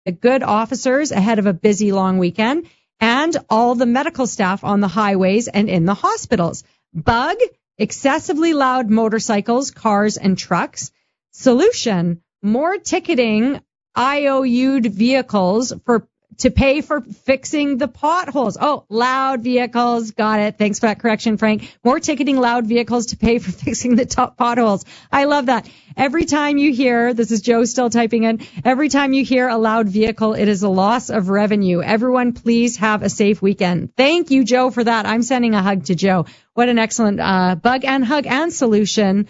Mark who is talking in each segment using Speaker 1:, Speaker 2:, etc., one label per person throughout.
Speaker 1: good officers ahead of a busy long weekend, and all the medical staff on the highways and in the hospitals. Bug, excessively loud motorcycles, cars, and trucks. Solution, more ticketing IOU'd vehicles to pay for fixing the potholes. Oh, loud vehicles. Got it. Thanks for that correction, Frank. More ticketing loud vehicles to pay for fixing the top potholes. I love that. Every time you hear, this is Joe still typing in, every time you hear a loud vehicle, it is a loss of revenue. Everyone, please have a safe weekend. Thank you, Joe, for that. I'm sending a hug to Joe. What an excellent bug and hug and solution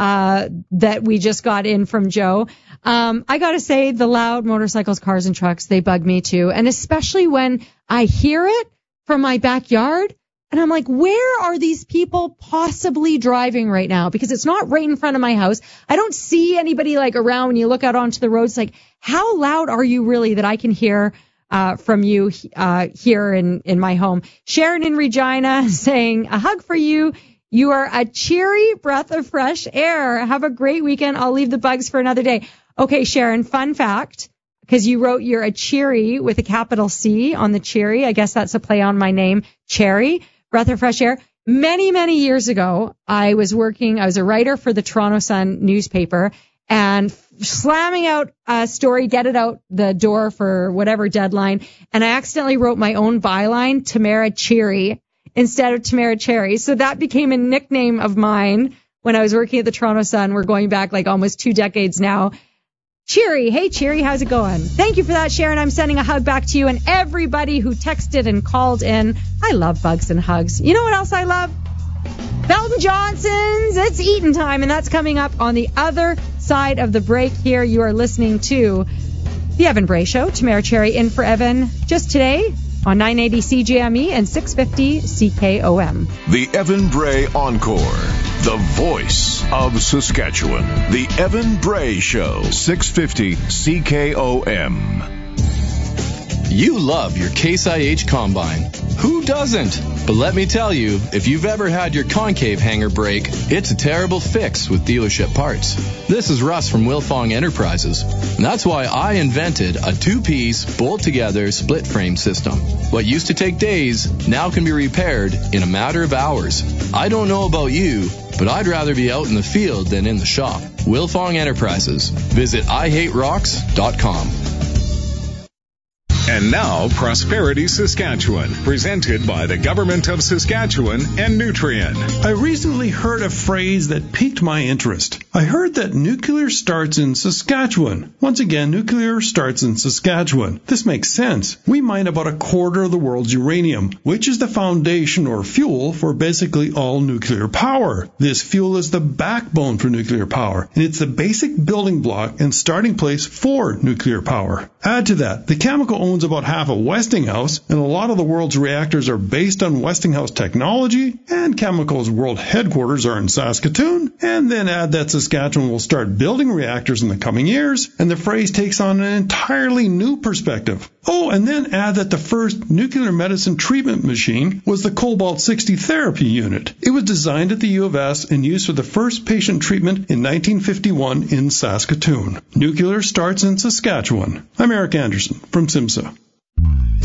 Speaker 1: that we just got in from Joe. I got to say, the loud motorcycles, cars, and trucks, they bug me too. And especially when I hear it from my backyard, and I'm like, where are these people possibly driving right now? Because it's not right in front of my house. I don't see anybody like around when you look out onto the roads. Like, how loud are you really that I can hear from you here in my home? Sharon in Regina saying, a hug for you. You are a cheery breath of fresh air. Have a great weekend. I'll leave the bugs for another day. Okay, Sharon, fun fact, because you wrote you're a cheery with a capital C on the cheery. I guess that's a play on my name, Cherry, breath of fresh air. Many, many years ago, I was a writer for the Toronto Sun newspaper, and slamming out a story, get it out the door for whatever deadline, and I accidentally wrote my own byline, Tamara Cheery, instead of Tamara Cherry. So that became a nickname of mine when I was working at the Toronto Sun. We're going back like almost 2 decades now. Cheery. Hey, Cheery, how's it going? Thank you for that, Sharon. I'm sending a hug back to you and everybody who texted and called in. I love bugs and hugs. You know what else I love? Belton Johnson's It's Eatin' Time, and that's coming up on the other side of the break here. You are listening to The Evan Bray Show. Tamara Cherry in for Evan just today on 980 CJME and 650 CKOM.
Speaker 2: The Evan Bray Encore, the voice of Saskatchewan. The Evan Bray Show, 650 CKOM.
Speaker 3: You love your Case IH Combine. Who doesn't? But let me tell you, if you've ever had your concave hanger break, it's a terrible fix with dealership parts. This is Russ from Wilfong Enterprises. And that's why I invented a 2-piece, bolt-together, split-frame system. What used to take days now can be repaired in a matter of hours. I don't know about you, but I'd rather be out in the field than in the shop. Wilfong Enterprises. Visit IHateRocks.com.
Speaker 4: And now, Prosperity Saskatchewan, presented by the Government of Saskatchewan and Nutrien.
Speaker 5: I recently heard a phrase that piqued my interest. I heard that nuclear starts in Saskatchewan. Once again, nuclear starts in Saskatchewan. This makes sense. We mine about a quarter of the world's uranium, which is the foundation or fuel for basically all nuclear power. This fuel is the backbone for nuclear power, and it's the basic building block and starting place for nuclear power. Add to that, the chemical owns about half of Westinghouse, and a lot of the world's reactors are based on Westinghouse technology, and Chemical's world headquarters are in Saskatoon, and then add that Saskatchewan will start building reactors in the coming years, and the phrase takes on an entirely new perspective. Oh, and then add that the first nuclear medicine treatment machine was the Cobalt-60 therapy unit. It was designed at the U of S and used for the first patient treatment in 1951 in Saskatoon. Nuclear starts in Saskatchewan. I'm Eric Anderson from SIMSA.